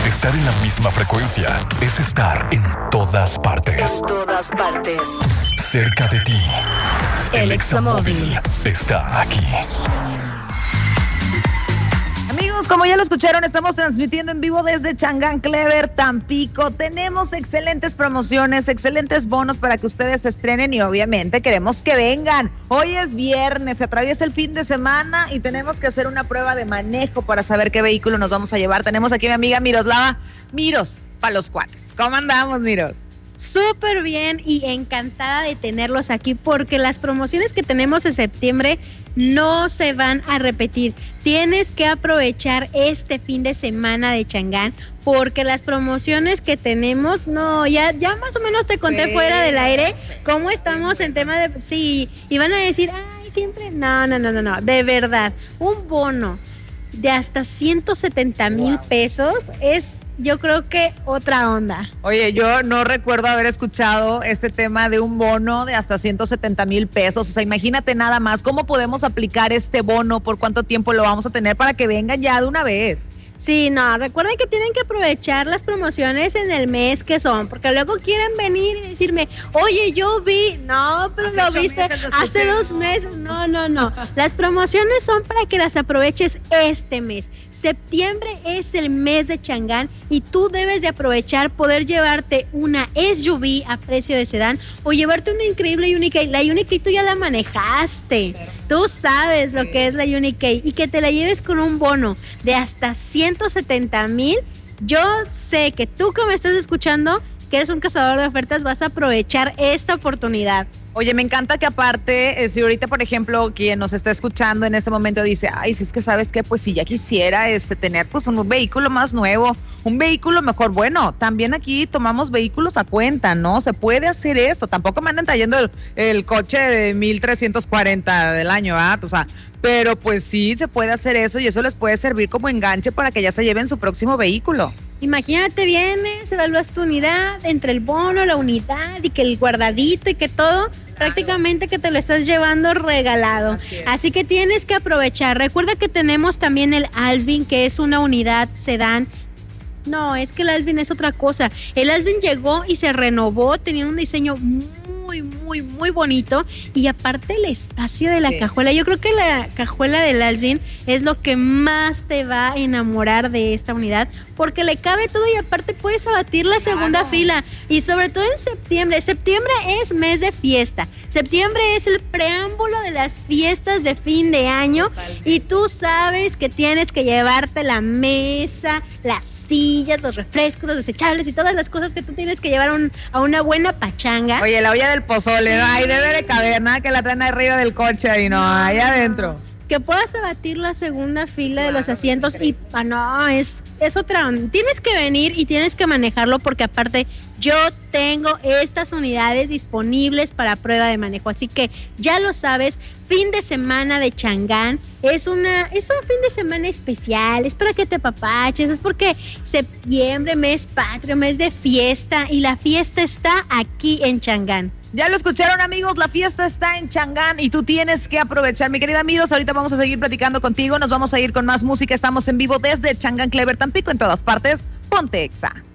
Estar en la misma frecuencia es estar en todas partes. En todas partes. Cerca de ti. El Examóvil está aquí. Amigos, como ya lo escucharon, estamos transmitiendo en vivo desde Changán Clever, Tampico. Tenemos excelentes promociones, excelentes bonos para que ustedes se estrenen y obviamente queremos que vengan. Hoy es viernes, se atraviesa el fin de semana y tenemos que hacer una prueba de manejo para saber qué vehículo nos vamos a llevar. Tenemos aquí a mi amiga Miroslava. Miros, para los cuates. ¿Cómo andamos, Miros? Súper bien y encantada de tenerlos aquí porque las promociones que tenemos en septiembre no se van a repetir. Tienes que aprovechar este fin de semana de Changán porque las promociones que tenemos, ya más o menos te conté fuera del aire cómo estamos en tema de... Sí, y van a decir, ay, siempre... No, de verdad, un bono de hasta 170,000 pesos es... Yo creo que otra onda. Oye, yo no recuerdo haber escuchado este tema de un bono de hasta 170,000 pesos. O sea, imagínate nada más, ¿cómo podemos aplicar este bono? ¿Por cuánto tiempo lo vamos a tener para que vengan ya de una vez? Sí, recuerden que tienen que aprovechar las promociones en el mes que son, porque luego quieren venir y decirme, oye, yo vi, pero lo viste hace 2 meses. No. Las promociones son para que las aproveches este mes. Septiembre es el mes de Changán y tú debes de aprovechar poder llevarte una SUV a precio de sedán o llevarte una increíble Unique. La Unique tú ya la manejaste, tú sabes lo que es la Unique y que te la lleves con un bono de hasta 170,000. Yo sé que tú que me estás escuchando, que eres un cazador de ofertas, vas a aprovechar esta oportunidad. Oye, me encanta que aparte, si ahorita, por ejemplo, quien nos está escuchando en este momento dice, ay, si es que sabes qué, pues si ya quisiera tener pues un vehículo más nuevo, un vehículo mejor. Bueno, también aquí tomamos vehículos a cuenta, ¿no? Se puede hacer esto. Tampoco me andan trayendo el coche de 1,340 del año, ¿verdad? O sea, pero pues sí se puede hacer eso y eso les puede servir como enganche para que ya se lleven su próximo vehículo. Imagínate, vienes, evalúas tu unidad, entre el bono, la unidad y que el guardadito y que todo, prácticamente que te lo estás llevando regalado. Así que tienes que aprovechar. Recuerda que tenemos también el Alsvin, que es una unidad sedán. No, es que el Alsvin es otra cosa. El Alsvin llegó y se renovó, tenía un diseño muy bonito y aparte el espacio de la cajuela. Yo creo que la cajuela del Alsvin es lo que más te va a enamorar de esta unidad porque le cabe todo y aparte puedes abatir la segunda fila y sobre todo en septiembre. Septiembre es mes de fiesta. Septiembre es el preámbulo de las fiestas de fin de año y tú sabes que tienes que llevarte la mesa, las sillas, los refrescos, los desechables y todas las cosas que tú tienes que llevar a una buena pachanga. Oye, la olla del pozole, ¿no? Ahí debe de caber, nada que la traen arriba del coche ahí, no, ahí adentro. Que puedas abatir la segunda fila de los asientos y es otra onda. Tienes que venir y tienes que manejarlo porque aparte yo tengo estas unidades disponibles para prueba de manejo, así que ya lo sabes, fin de semana de Changán es un fin de semana especial, es para que te apapaches, es porque septiembre, mes patrio, mes de fiesta y la fiesta está aquí en Changán. Ya lo escucharon, amigos, la fiesta está en Changán y tú tienes que aprovechar. Mi querida Miros, ahorita vamos a seguir platicando contigo, nos vamos a ir con más música, estamos en vivo desde Changán Clever, Tampico, en todas partes, ponte Exa.